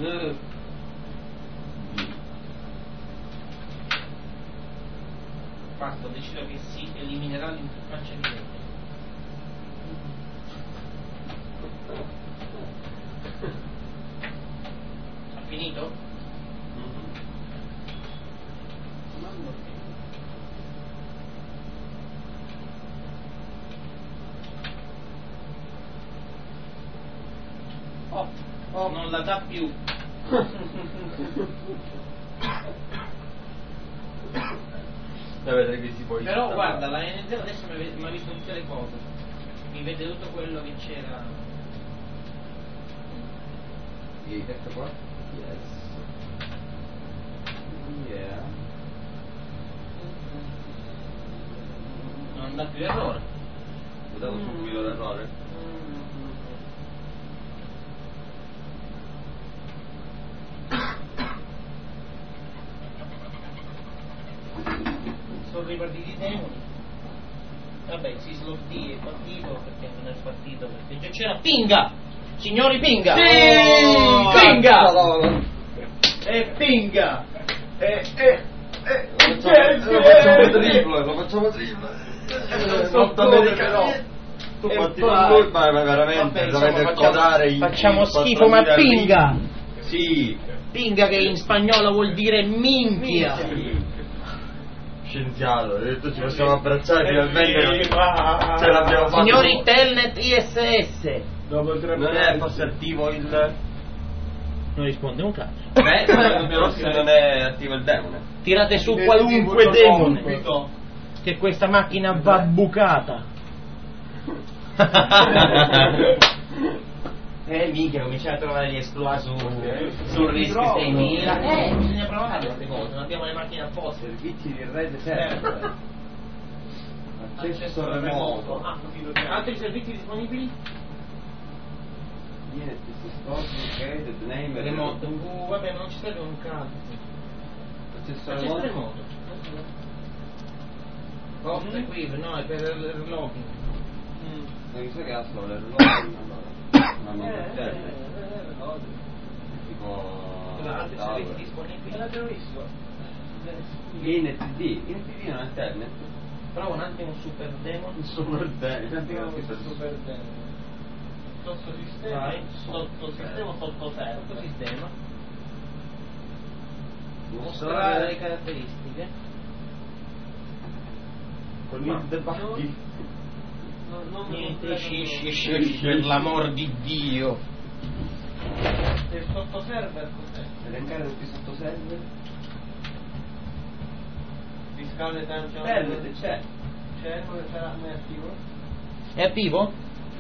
Basta, ho deciso che si eliminerà l'interfaccia di rete. Ha finito? Oh, non la dà più. Però guarda, la NZ adesso mi ha visto tutte le cose. Mi vede tutto quello che c'era. Questo qua? Yes. Yeah. Non dà più errore. Ho dato subito l'errore. Sono ripartiti i demoni. Vabbè, si slot D è partito perché non è partito perché già c'era Pinga! Signori Pinga! Sì! Pinga! E Pinga! Lo facciamo triplo. Molto americano. Tu parti con lui, ma veramente dovete codare. Facciamo schifo, ma Pinga! Sì. Pinga che in spagnolo vuol dire minchia! Scienziato, ho detto ci possiamo abbracciare finalmente. Ce l'abbiamo fatto. Signori Telnet ISS! Dopo 3 non è forse attivo il. Non risponde un cazzo. Forse non è attivo il demone. Tirate su qualunque demone che questa macchina va bucata. Minchia, cominciare a trovare gli esploit sul RISC 6000. Bisogna provare queste cose, non abbiamo le macchine apposta. Servizi di rete server. Accesso remoto. Altri servizi disponibili? Remoto. Vabbè, non ci serve un cazzo. Accesso remoto. Costa qui, no, è per il login. Non so che cazzo è il login. Ma non è tipo altri servizi disponibili? l'abbiamo visto. INTD non è internet. Prova un attimo un super demon. Un super demon. Super demon. Sottosistema. Vai, sottosistema, sottosistema. Mostrare le caratteristiche. Con il debuggi. Niente, per l'amor di Dio. Il sottoserver cos'è? Elencare tutti i sottoserver. Fiscale tanto C'è. C'è, come sarà mai attivo? È attivo?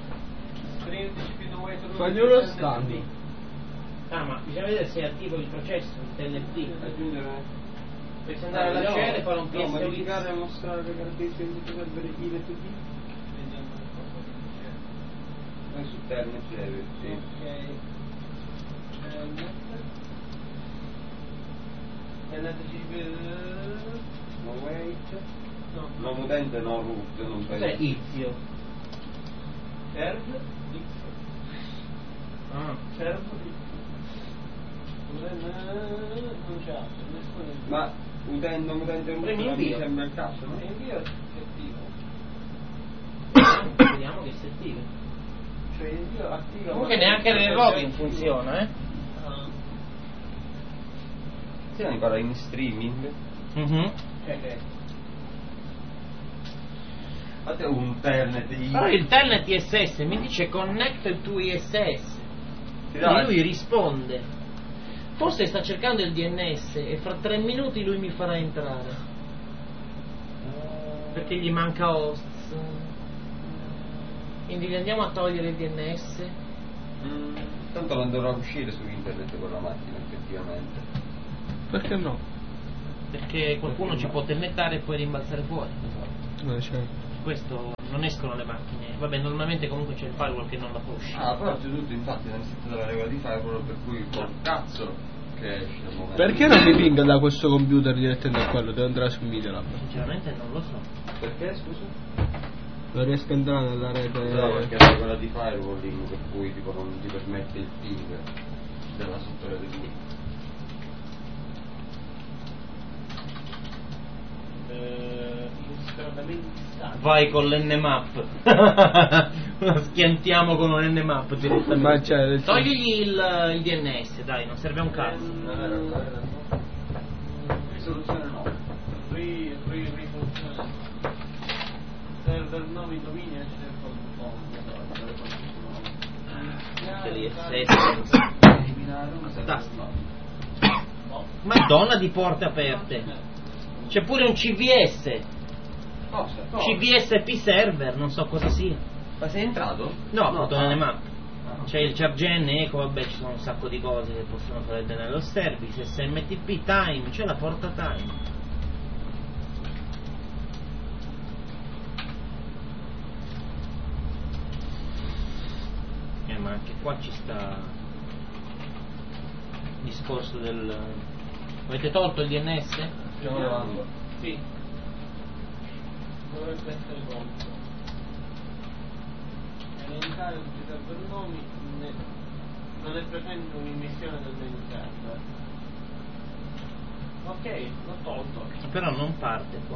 Spagnolo standing. Ah, ma bisogna vedere se è attivo il processo, il TLP. Aggiungere. Perché andare alla shell e fare un PSU. Modificare e mostrare le caratteristiche di tutti i server INTD. Vediamo un po' cosa dice. Noi su Ternet c'è, sì. Ok. No wait. No. Non utente, no root, non Cos'è penso. Izio? Serv Ah. Serv non c'è altro, nessuno. Ma utente root Premi non mi invio. sembra il caso, no? E invio è attivo. Vediamo che si attiva. Cioè invio attivo. Comunque neanche nel login funziona, eh? Sì, ancora in streaming. Cioè che Fate un Ternet di. Però il Telnet ISS mi dice connect to ISS. Sì, Quindi dai. lui risponde. Forse sta cercando il DNS e fra 3 minuti lui mi farà entrare. Perché gli manca hosts. Quindi andiamo a togliere il DNS. Tanto non dovrà uscire su internet con la macchina, effettivamente. Perché no? Perché qualcuno ci può tennettare e poi rimbalzare fuori. Certo. Questo non escono le macchine. Vabbè, normalmente comunque c'è il firewall che non la fa uscire. Ah, però c'è tutto, infatti, non esiste la regola di firewall per cui col cazzo che esce al momento. Perché non mi pinga da questo computer direttamente a quello? Devo andare su Media Lab. Sinceramente non lo so. Perché, scusa? Non riesco a entrare nella rete. No, perché la regola di firewalling per cui tipo non ti permette il ping là sotto le due. Vai con l'Nmap. Schiantiamo con un Nmap Ma direttamente. c'è Togligli il DNS, dai, non serve a un cazzo. Risoluzione 9. Risoluzione. Server 9 in dominio e Madonna di porte aperte. C'è pure un CVS. CVSP server, non so cosa sia. Ma sei entrato? No, appunto nell'Nmap. C'è il ChargeN, Eco, vabbè, ci sono un sacco di cose che possono fare bene allo service, SMTP, Time, c'è la porta Time. Ma anche qua ci sta il discorso del... Avete tolto il DNS? Stiamo levando. Sì. Dovrebbe essere tolto. Elencare tutti i server nomi non è presente un'immissione del menu server. Ok, l'ho tolto. Però non parte qua.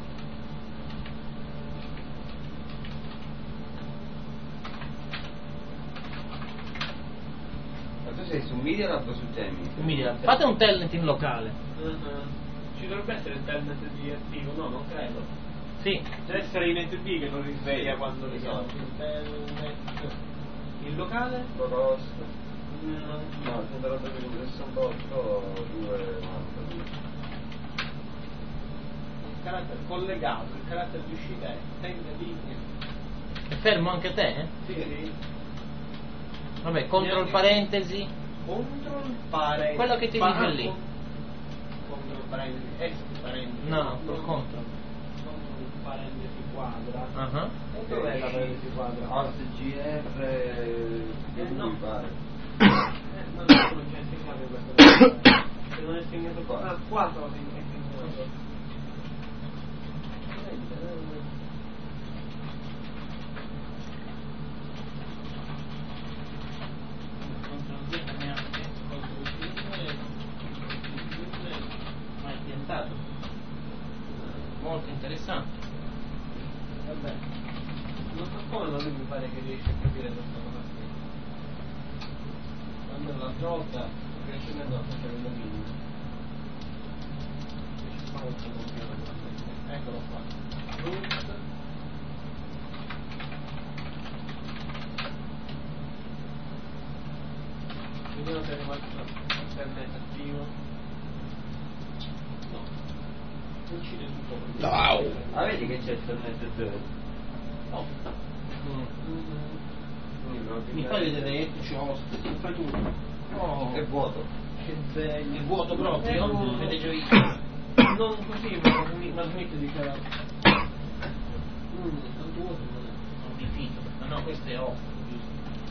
Ma tu sei su Media Lab o su Gemini? Fate un telnet in locale. Ci dovrebbe essere il telnet di attivo, no, non credo. Sì. Deve essere in NetB che non risveglia quando li chiamo. Il locale? Protost. No, 192.68 292. Il carattere collegato, il carattere di uscita è linea. È fermo anche te? Eh? Sì. Vabbè, control parentesi. Control parentesi. Quello che ti dice lì. Control parentesi. Parentesi. No, control. Control parentesi quadra. Ah. E dov'è la parentesi quadra? Alt GR che no. mi pare. Non c'è segnato questo. Se non è segnato qua. Ah, 4 è segnato. Molto interessante. Vabbè, non so come, ma lui mi pare che riesce a capire questa cosa qui. Quando l'altra volta riesce a facere il dominio. Eccolo qua. Root. Vediamo se è rimasto internet attivo. No. Uccide tutto. Wow. Ah, vedi che c'è il Telnet 2? Oh. Mi fai vedere etici host, mi fai tu. Oh. È vuoto. Che bello. È vuoto proprio? Vede già io. Non così, ma smetti di fare. Tanto vuoto non è. Non mi fido. No, questo è host, giusto?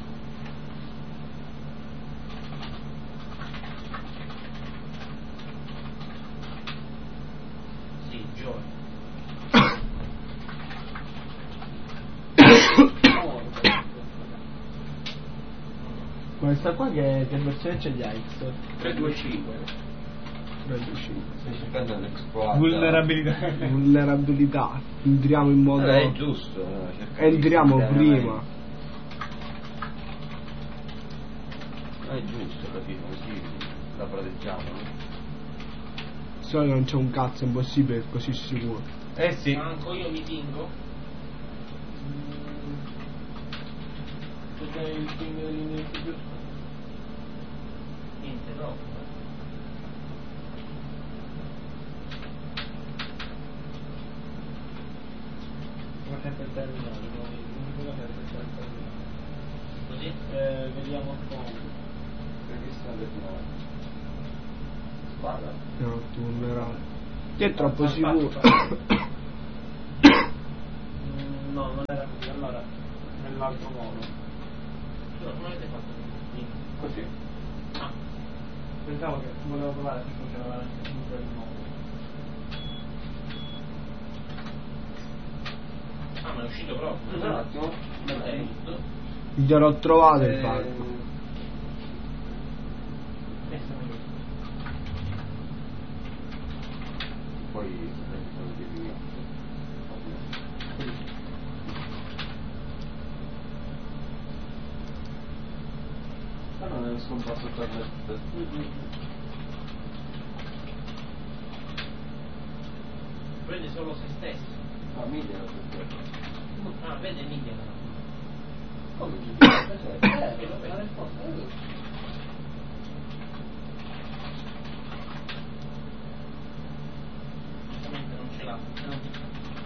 Sì, Joy. Questa qua che versione c'è gli AX? 325. 35. Stai cercando l'exploit. Vulnerabilità. Entriamo in modo. È giusto. Entriamo prima. È giusto, capito? Così la proteggiamo. No? Se no non c'è un cazzo, è impossibile, è così sicuro. Sì. Manco io mi tingo. C'è il ping dell'indirizzo giusto? Niente, no. Ma sempre il terminale, l'unica cosa è il terminale. Così? Vediamo come. Perché sta terminale? Spada. No, tu vulnerato. Ti è troppo sicuro. No, non era così, allora nell'altro modo. Come avete fatto? Così. Ah, Pensavo che volevo provare se funzionava anche in quel modo. ma è uscito proprio. Un attimo. Giusto? Già l'ho trovato il falco. poi sono di ma non è scomparso per me. Vede solo se stesso. Ah, media lo stesso. Ah, vede media. Come ci dice? La risposta